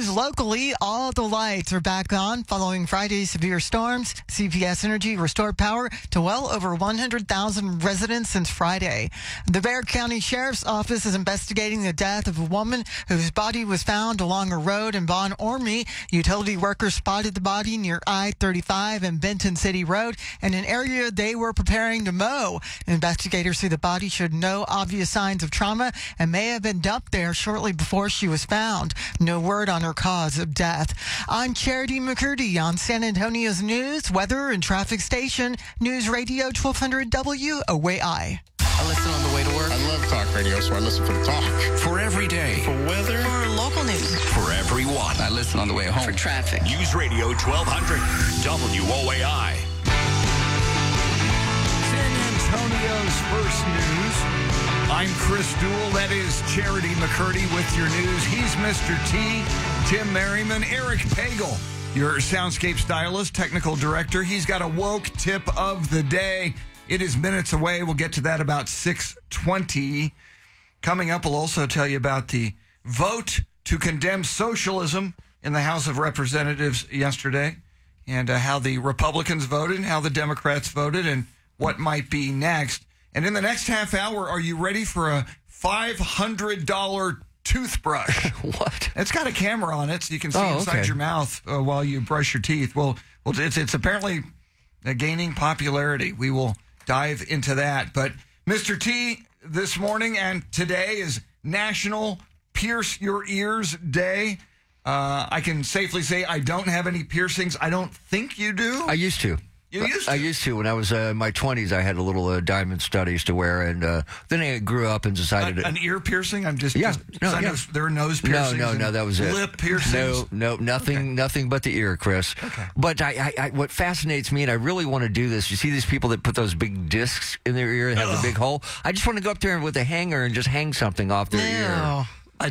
news locally. All the lights are back on following Friday's severe storms. CPS Energy restored power to well over 100,000 residents since Friday. The Bexar County Sheriff's Office is investigating the death of a woman whose body was found along a road in Von Ormy. Utility workers spotted the body near I-35 and Benton City Road in an area they were preparing to mow. Investigators say the body showed no obvious signs of trauma and may have been dumped there shortly before she was found. No word on her cause of death. I'm Charity McCurdy on San Antonio's news, weather, and traffic station, News Radio 1200 WOAI. I listen on the way to work. I love talk radio, so I listen for the talk. For every day. For weather. For local news. For everyone. I listen on the way home. For traffic. News Radio 1200 WOAI. San Antonio's first news. I'm Chris Duell. That is Charity McCurdy with your news. He's Mr. T, Tim Merriman, Eric Pagel, your soundscape stylist, technical director. He's got a woke tip of the day. It is minutes away. We'll get to that about 6:20. Coming up, we'll also tell you about the vote to condemn socialism in the House of Representatives yesterday and how the Republicans voted and how the Democrats voted and what might be next. And in the next half hour, are you ready for a $500 toothbrush? What? It's got a camera on it, so you can see inside your mouth while you brush your teeth. Well, it's apparently gaining popularity. We will dive into that. But Mr. T, this morning and today is National Pierce Your Ears Day. I can safely say I don't have any piercings. I don't think you do. I used to. You used to? I used to. When I was in my 20s, I had a little diamond stud I used to wear, and then I grew up and decided... An ear piercing? I'm just... Yeah. There are nose piercings? No, that was it. Lip piercings? No, nothing but the ear, Chris. Okay. But I what fascinates me, and I really want to do this, you see these people that put those big discs in their ear and have the big hole? I just want to go up there with a hanger and just hang something off their ear. I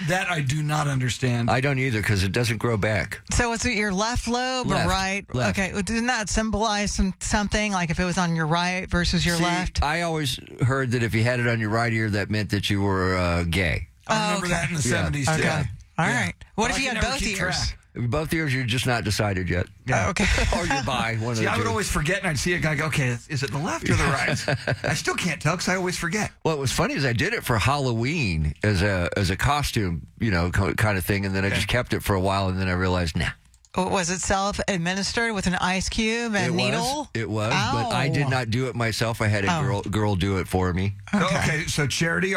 do not understand. I don't either, because it doesn't grow back. So is it your left lobe Left. or right? Left. Okay. Well, didn't that symbolize something, like if it was on your right versus your left? I always heard that if you had it on your right ear, that meant that you were gay. I remember that in the 70s, too. Okay. All right. What if I you can had never both keep ears? track. Both ears, you're just not decided yet. Yeah. Okay. Or you're bi. One of the I would two. always forget, and I'd see a guy go, okay, is it the left or the right? I still can't tell because I always forget. What was funny is I did it for Halloween as a costume, kind of thing, and then I just kept it for a while, and then I realized, nah. Was it self-administered with an ice cube and needle? It was, Ow. but I did not do it myself. I had a girl do it for me. Okay, so Charity,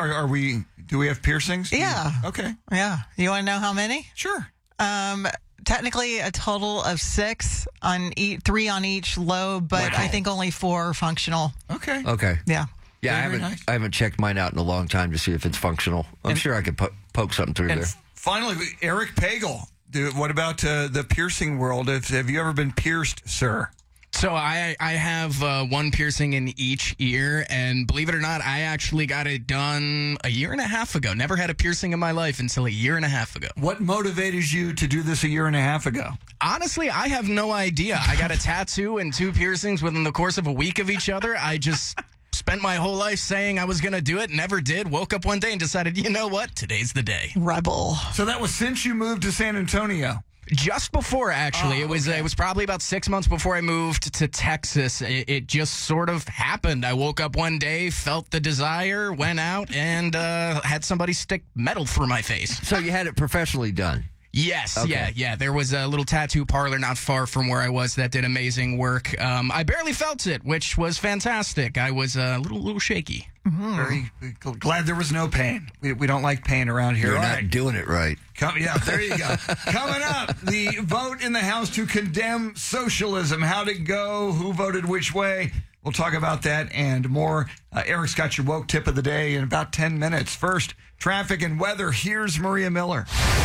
do we have piercings? Yeah. Okay. Yeah. You want to know how many? Sure. Technically a total of 6 on 3 on each lobe, but I think only 4 are functional. Okay. Yeah. Yeah, Very nice. I haven't checked mine out in a long time to see if it's functional. I'm sure I could poke something through there. Finally, Eric Pagel. What about the piercing world? Have you ever been pierced, sir? So I have one piercing in each ear, and believe it or not, I actually got it done a year and a half ago. Never had a piercing in my life until a year and a half ago. What motivated you to do this a year and a half ago? Honestly, I have no idea. I got a tattoo and 2 piercings within the course of a week of each other. I just spent my whole life saying I was going to do it, never did. Woke up one day and decided, you know what? Today's the day. Rebel. So that was since you moved to San Antonio. Just before, actually. It was probably about 6 months before I moved to Texas. It just sort of happened. I woke up one day, felt the desire, went out, and had somebody stick metal through my face. So you had it professionally done? Yes, Okay. yeah. There was a little tattoo parlor not far from where I was that did amazing work. I barely felt it, which was fantastic. I was a little shaky. Mm-hmm. Very glad there was no pain. We don't like pain around here. You're not doing it right. Yeah, there you go. Coming up, the vote in the House to condemn socialism. How'd it go? Who voted which way? We'll talk about that and more. Eric's got your woke tip of the day in about 10 minutes. First, traffic and weather. Here's Maria Miller.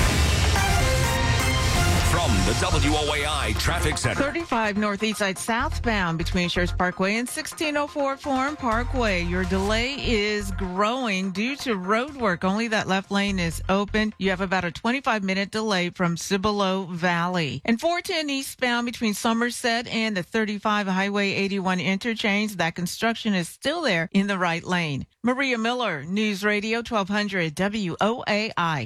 From the WOAI Traffic Center. 35 northeast side southbound between Sheriff's Parkway and 1604 Forum Parkway. Your delay is growing due to road work. Only that left lane is open. You have about a 25-minute delay from Cibolo Valley. And 410 eastbound between Somerset and the 35 Highway 81 interchange. That construction is still there in the right lane. Maria Miller, News Radio 1200 WOAI.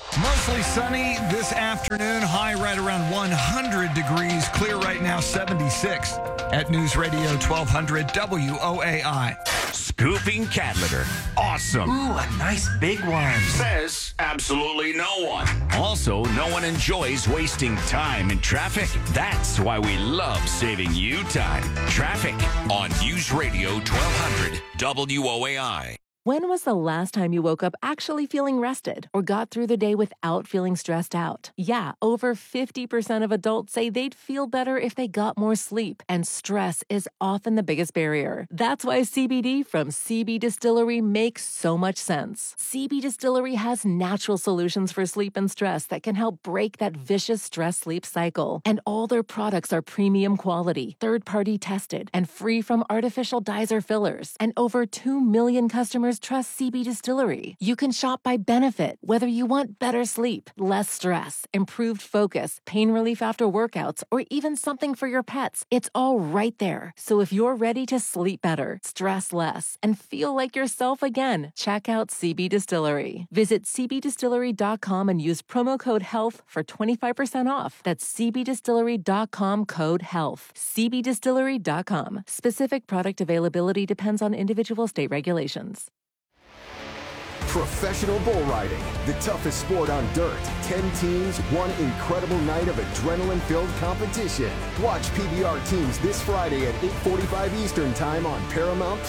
Mostly sunny this afternoon. High right around 100 degrees. Clear right now, 76 at News Radio 1200 WOAI. Scooping cat litter. Awesome. Ooh, a nice big one. Says absolutely no one. Also, no one enjoys wasting time in traffic. That's why we love saving you time. Traffic on News Radio 1200 WOAI. When was the last time you woke up actually feeling rested or got through the day without feeling stressed out? Yeah, over 50% of adults say they'd feel better if they got more sleep, and stress is often the biggest barrier. That's why CBD from CB Distillery makes so much sense. CB Distillery has natural solutions for sleep and stress that can help break that vicious stress-sleep cycle. And all their products are premium quality, third-party tested, and free from artificial dyes or fillers. And over 2 million customers trust CB Distillery. You can shop by benefit, whether you want better sleep, less stress, improved focus, pain relief after workouts, or even something for your pets. It's all right there. So if you're ready to sleep better, stress less, and feel like yourself again, check out CB Distillery. Visit cbdistillery.com and use promo code HEALTH for 25% off. That's cbdistillery.com, code HEALTH. cbdistillery.com. Specific product availability depends on individual state regulations. Professional bull riding, the toughest sport on dirt. 10 teams, one incredible night of adrenaline-filled competition. Watch PBR teams this Friday at 8:45 Eastern Time on Paramount+.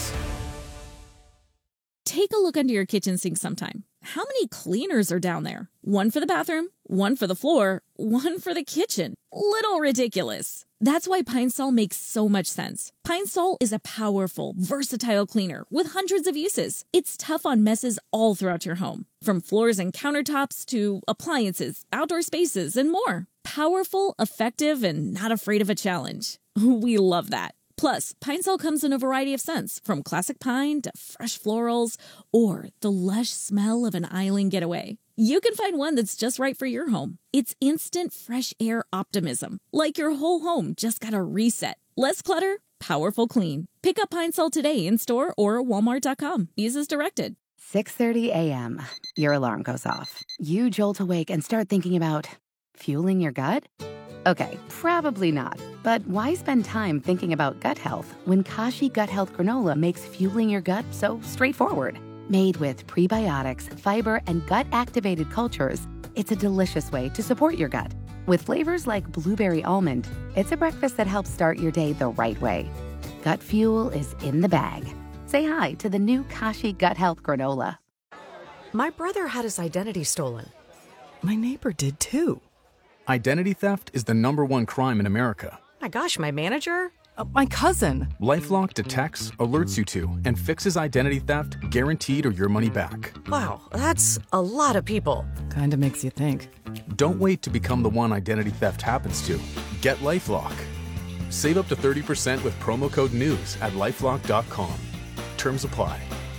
Take a look under your kitchen sink sometime. How many cleaners are down there? One for the bathroom, one for the floor, one for the kitchen. Little ridiculous. That's why Pine Sol makes so much sense. Pine Sol is a powerful, versatile cleaner with hundreds of uses. It's tough on messes all throughout your home, from floors and countertops to appliances, outdoor spaces, and more. Powerful, effective, and not afraid of a challenge. We love that. Plus, Pine Sol comes in a variety of scents, from classic pine to fresh florals, or the lush smell of an island getaway. You can find one that's just right for your home. It's instant fresh air optimism, like your whole home just got a reset. Less clutter, powerful clean. Pick up Pine Sol today in store or walmart.com. Use as directed. 6:30 a.m. Your alarm goes off. You jolt awake and start thinking about fueling your gut? Okay, probably not. But why spend time thinking about gut health when Kashi Gut Health Granola makes fueling your gut so straightforward? Made with prebiotics, fiber, and gut-activated cultures, it's a delicious way to support your gut. With flavors like blueberry almond, it's a breakfast that helps start your day the right way. Gut fuel is in the bag. Say hi to the new Kashi Gut Health Granola. My brother had his identity stolen. My neighbor did too. Identity theft is the #1 crime in America. My gosh, my manager? My cousin. LifeLock detects, alerts you to, and fixes identity theft guaranteed or your money back. Wow, that's a lot of people. Kinda makes you think. Don't wait to become the one identity theft happens to. Get LifeLock. Save up to 30% with promo code NEWS at LifeLock.com. Terms apply.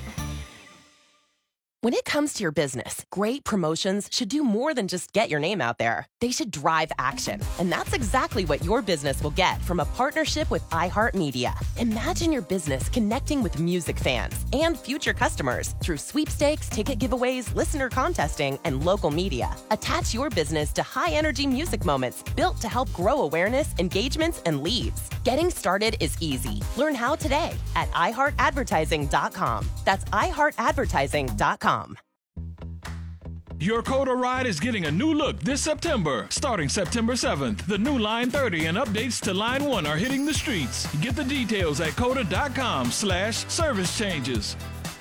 When it comes to your business, great promotions should do more than just get your name out there. They should drive action. And that's exactly what your business will get from a partnership with iHeartMedia. Imagine your business connecting with music fans and future customers through sweepstakes, ticket giveaways, listener contesting, and local media. Attach your business to high-energy music moments built to help grow awareness, engagements, and leads. Getting started is easy. Learn how today at iHeartAdvertising.com. That's iHeartAdvertising.com. Your Coda ride is getting a new look this September. Starting September 7th, the new Line 30 and updates to Line 1 are hitting the streets. Get the details at coda.com/service changes.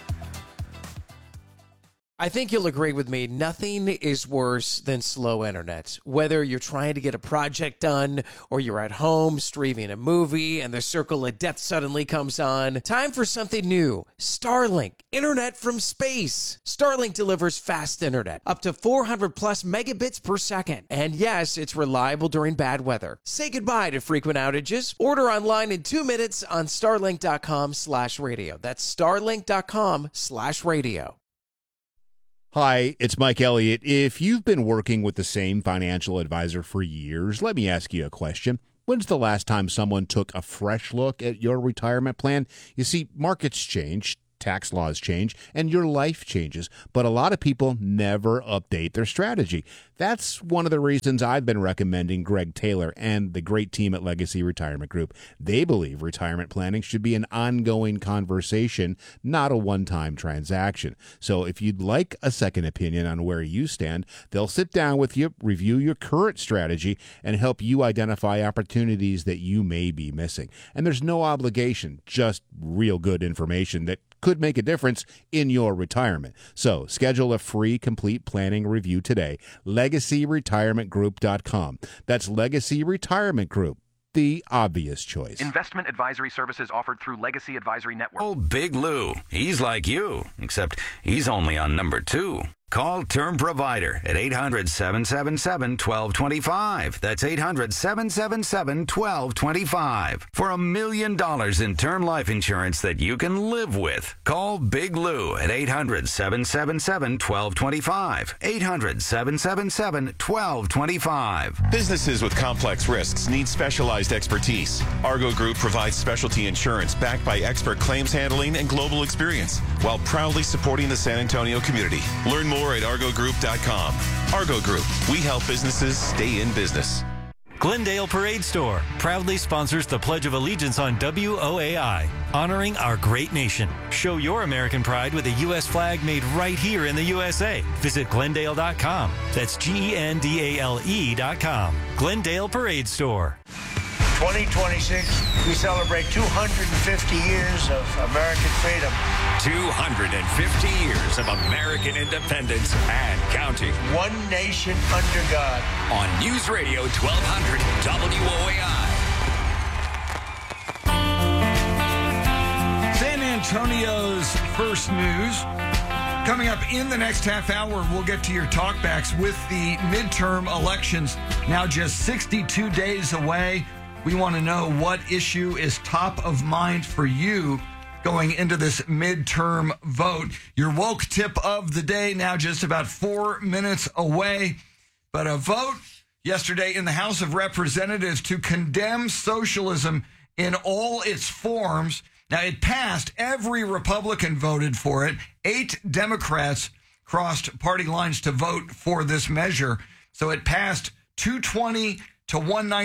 I think you'll agree with me, nothing is worse than slow internet. Whether you're trying to get a project done or you're at home streaming a movie and the circle of death suddenly comes on, time for something new. Starlink, internet from space. Starlink delivers fast internet, up to 400 plus megabits per second. And yes, it's reliable during bad weather. Say goodbye to frequent outages. Order online in 2 minutes on starlink.com/radio. That's starlink.com/radio. Hi, it's Mike Elliott. If you've been working with the same financial advisor for years, let me ask you a question. When's the last time someone took a fresh look at your retirement plan? You see, markets change. tax laws change and your life changes, but a lot of people never update their strategy. That's one of the reasons I've been recommending Greg Taylor and the great team at Legacy Retirement Group. They believe retirement planning should be an ongoing conversation, not a one-time transaction. So if you'd like a second opinion on where you stand, they'll sit down with you, review your current strategy, and help you identify opportunities that you may be missing. And there's no obligation, just real good information that could make a difference in your retirement. So schedule a free complete planning review today. LegacyRetirementGroup.com. That's Legacy Retirement Group, the obvious choice. Investment advisory services offered through Legacy Advisory Network. Oh, Big Lou. He's like you, except he's only on number 2. Call Term Provider at 800-777-1225. That's 800-777-1225. For $1 million in term life insurance that you can live with. Call Big Lou at 800-777-1225. 800-777-1225. Businesses with complex risks need specialized expertise. Argo Group provides specialty insurance backed by expert claims handling and global experience, while proudly supporting the San Antonio community. Learn more at ArgoGroup.com. Argo Group, we help businesses stay in business. Glendale Parade Store proudly sponsors the Pledge of Allegiance on WOAI, honoring our great nation. Show your American pride with a U.S. flag made right here in the USA. Visit Glendale.com. That's GENDALE.com. Glendale Parade Store. 2026, we celebrate 250 years of American freedom. 250 years of American independence and counting. One nation under God. On News Radio 1200 WOAI. San Antonio's first news. Coming up in the next half hour, we'll get to your talkbacks with the midterm elections now just 62 days away. We want to know what issue is top of mind for you going into this midterm vote. Your woke tip of the day now just about 4 minutes away. But a vote yesterday in the House of Representatives to condemn socialism in all its forms. Now, it passed. Every Republican voted for it. 8 Democrats crossed party lines to vote for this measure. So it passed 220 to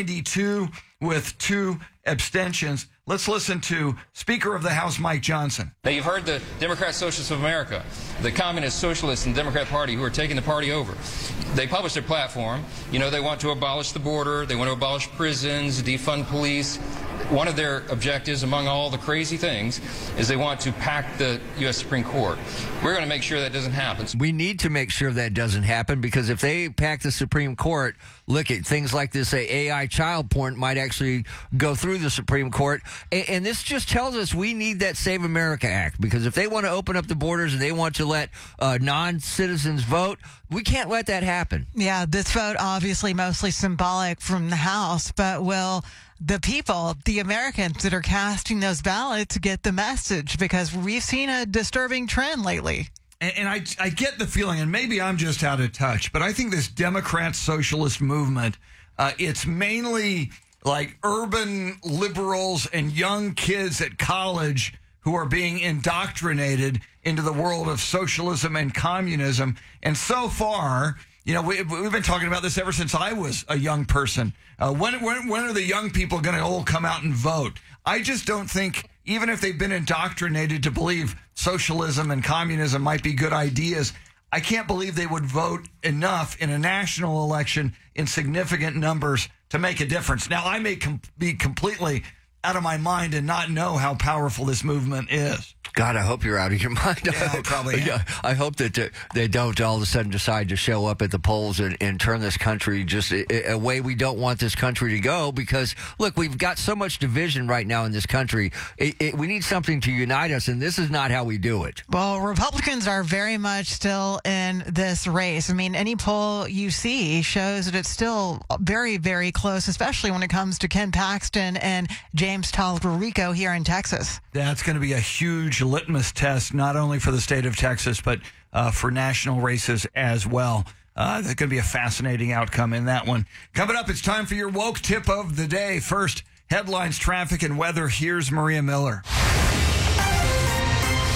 192 with 2 abstentions. Let's listen to Speaker of the House, Mike Johnson. Now, you've heard the Democrat Socialists of America, the Communist Socialists and Democrat Party who are taking the party over. They published their platform. You know, they want to abolish the border. They want to abolish prisons, defund police. One of their objectives, among all the crazy things, is they want to pack the U.S. Supreme Court. We're going to make sure that doesn't happen. We need to make sure that doesn't happen, because if they pack the Supreme Court, look at things like this AI child porn might actually go through the Supreme Court. And this just tells us we need that Save America Act, because if they want to open up the borders and they want to let non-citizens vote, we can't let that happen. Yeah, this vote obviously mostly symbolic from the House, but will the people, the Americans that are casting those ballots, get the message? Because we've seen a disturbing trend lately. And I get the feeling, and maybe I'm just out of touch, but I think this Democrat socialist movement, it's mainly like urban liberals and young kids at college who are being indoctrinated into the world of socialism and communism. And so far, you know, we've been talking about this ever since I was a young person. When are the young people going to all come out and vote? I just don't think, even if they've been indoctrinated to believe socialism and communism might be good ideas, I can't believe they would vote enough in a national election in significant numbers to make a difference. Now, I may be completely out of my mind and not know how powerful this movement is. God, I hope you're out of your mind. Yeah, I probably am. I hope that they don't all of a sudden decide to show up at the polls and turn this country just a way we don't want this country to go. Because, look, we've got so much division right now in this country. We need something to unite us, and this is not how we do it. Well, Republicans are very much still in this race. I mean, any poll you see shows that it's still very, very close, especially when it comes to Ken Paxton and James Talerico here in Texas. That's going to be a huge litmus test, not only for the state of Texas, but for national races as well. There's going to be a fascinating outcome in that one. Coming up, it's time for your woke tip of the day. First, headlines, traffic, and weather. Here's Maria Miller.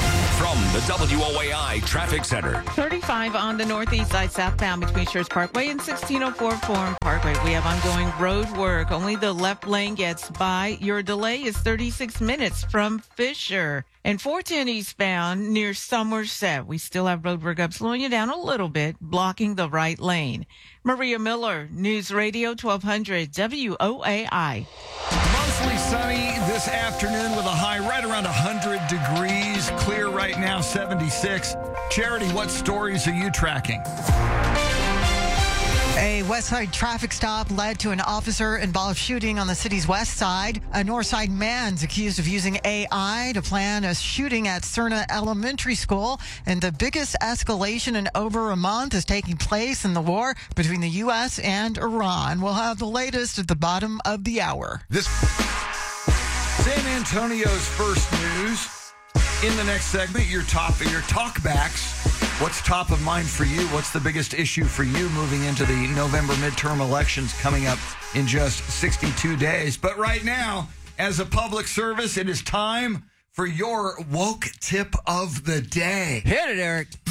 From the WOAI Traffic Center. 35 on the northeast side southbound between Shores Parkway and 1604 Forum Parkway. We have ongoing road work. Only the left lane gets by. Your delay is 36 minutes from Fisher. And 410 eastbound near Somerset. We still have road work up, slowing you down a little bit, blocking the right lane. Maria Miller, News Radio 1200 WOAI. Mostly sunny this afternoon with a high right around 100 degrees. Clear right now, 76. Charity, what stories are you tracking? A west side traffic stop led to an officer-involved shooting on the city's west side. A north side man's accused of using AI to plan a shooting at Cerna Elementary School. And the biggest escalation in over a month is taking place in the war between the U.S. and Iran. We'll have the latest at the bottom of the hour. This San Antonio's first news. In the next segment, your talkbacks. What's top of mind for you? What's the biggest issue for you moving into the November midterm elections coming up in just 62 days? But right now, as a public service, it is time for your woke tip of the day. Hit it, Eric.